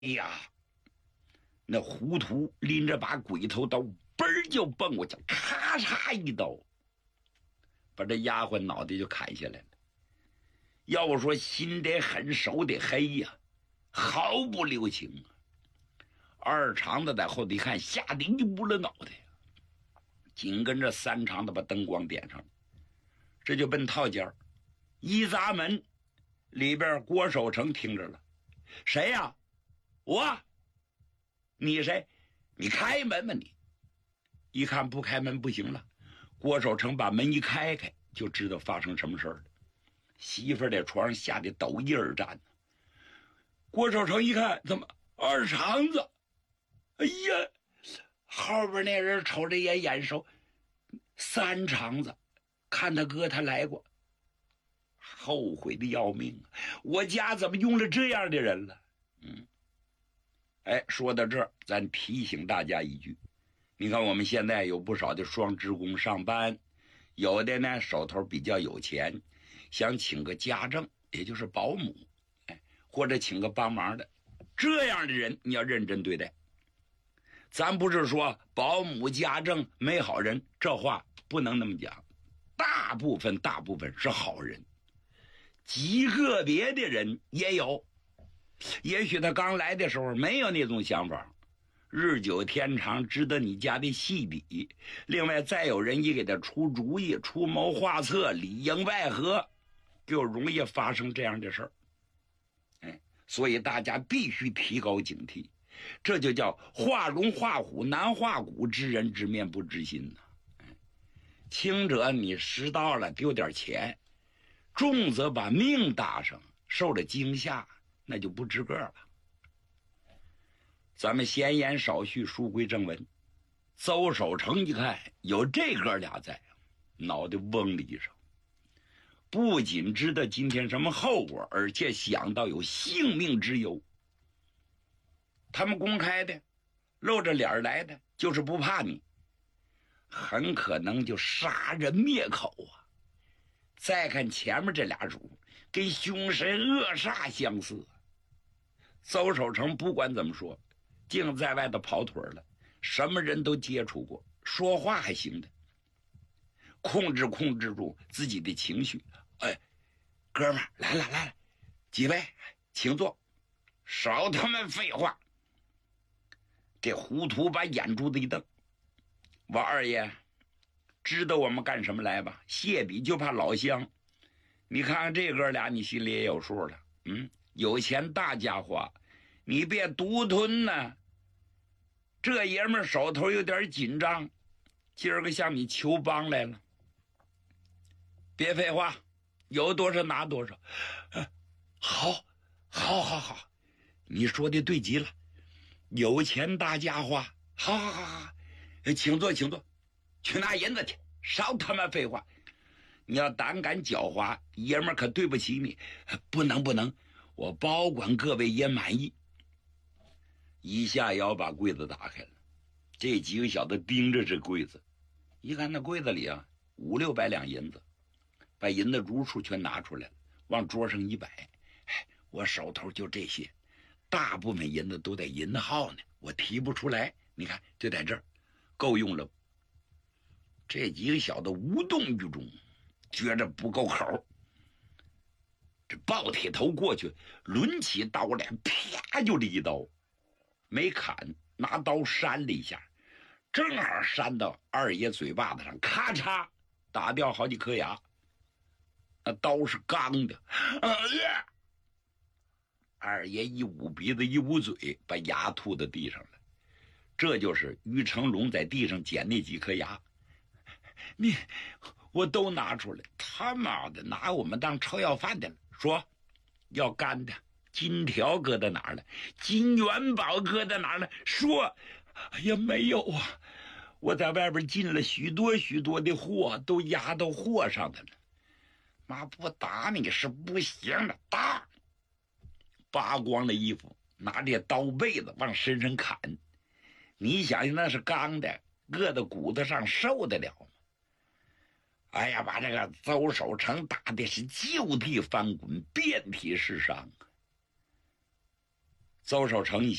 呀，那胡涂拎着把鬼头刀，嘣儿就蹦过去，咔嚓一刀，把这丫鬟脑袋就砍下来了。要我说，心得狠，手得黑呀，毫不留情啊！二肠子在后头一看，吓得一捂了脑袋，紧跟着三肠子把灯光点上了，这就奔套间一砸门，里边郭守成听着了，谁呀？我。你谁？你开门吧你。一看不开门不行了，郭守成把门一开开，就知道发生什么事了。媳妇在床上吓得抖一耳颤呢。郭守成一看，怎么二肠子？哎呀，后边那人瞅着也眼熟，三肠子，看他哥他来过，后悔的要命啊！我家怎么用了这样的人了？说到这儿，咱提醒大家一句，你看我们现在有不少的双职工上班，有的呢手头比较有钱，想请个家政，也就是保姆，或者请个帮忙的，这样的人你要认真对待。咱不是说保姆家政没好人，这话不能那么讲，大部分是好人，极个别的人也有，也许他刚来的时候没有那种想法，日久天长知道你家的细底，另外再有人一给他出主意，出谋划策，里应外合，就容易发生这样的事儿。所以大家必须提高警惕，这就叫画龙画虎难画骨，知人知面不知心呐。轻者你拾到了丢点钱，重则把命搭上，受了惊吓那就不值个了。咱们闲言少叙，书归正文。邹守成一看有这哥俩在，脑袋嗡了一声，不仅知道今天什么后果，而且想到有性命之忧。他们公开的露着脸来的，就是不怕你，很可能就杀人灭口啊！再看前面这俩主，跟凶神恶煞相似。邹守成不管怎么说，净在外头跑腿了，什么人都接触过，说话还行的，控制住自己的情绪。哥们儿，来了，几位请坐，少他妈废话。这胡涂把眼珠子一瞪，王二爷知道我们干什么来吧？谢笔就怕老乡，你看看这哥俩，你心里也有数了。有钱大家花，你别独吞呢。这爷们手头有点紧张，今儿个向你求帮来了。别废话，有多少拿多少。好，你说的对极了，有钱大家花，好，请坐，去拿银子去，少他妈废话。你要胆敢狡猾，爷们可对不起你。不能，我保管各位爷满意。一下要把柜子打开了，这几个小子盯着这柜子，一看那柜子里啊500-600两银子，把银子如数全拿出来了，往桌上一摆。我手头就这些，大部分银子都在银号呢，我提不出来，你看就在这儿，够用了。这几个小子无动于衷，觉着不够口。这抱铁头过去，抡起刀来，啪就这一刀，没砍，拿刀扇了一下，正好扇到二爷嘴巴子上，咔嚓打掉好几颗牙。那刀是钢的，二爷一捂鼻子一捂嘴，把牙吐到地上了。这就是于成龙在地上捡那几颗牙，我都拿出来。他妈的，拿我们当炒要饭的了。说要干的金条搁在哪儿了？金元宝搁在哪儿了？说，哎呀，没有啊，我在外边进了许多的货，都压到货上的了。妈，不打你是不行的，打！扒光了衣服，拿这刀背子往身上砍。你想想，那是钢的，搁到骨头上受得了吗？哎呀，把这个邹守成打的是就地翻滚，遍体是伤。 邹守成一